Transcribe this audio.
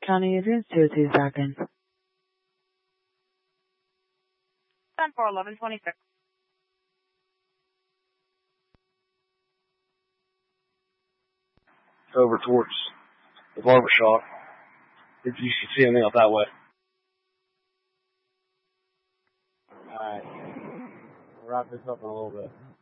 County events 2 seconds. 10-4-11-26. Over towards the barber shop. If you should see him out that way. Alright. We'll wrap this up in a little bit.